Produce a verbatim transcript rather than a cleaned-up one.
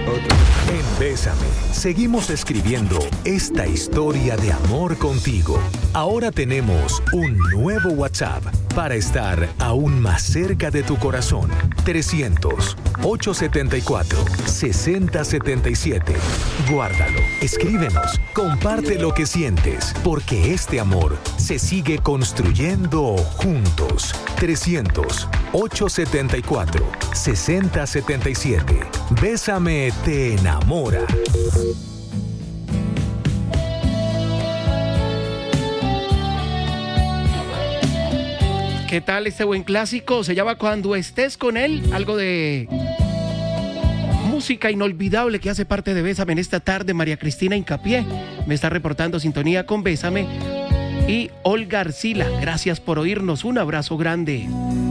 Otro. En Bésame, seguimos escribiendo esta historia de amor contigo. Ahora tenemos un nuevo WhatsApp para estar aún más cerca de tu corazón. trescientos, ochocientos setenta y cuatro, sesenta setenta y siete. Guárdalo, escríbenos, comparte lo que sientes, porque este amor se sigue construyendo juntos. trescientos, ochocientos setenta y cuatro, sesenta setenta y siete. Bésame te enamora. ¿Qué tal este buen clásico? Se llama Cuando estés con él, algo de música inolvidable que hace parte de Bésame en esta tarde. María Cristina Hincapié me está reportando sintonía con Bésame, y Olga Arcila, gracias por oírnos, un abrazo grande.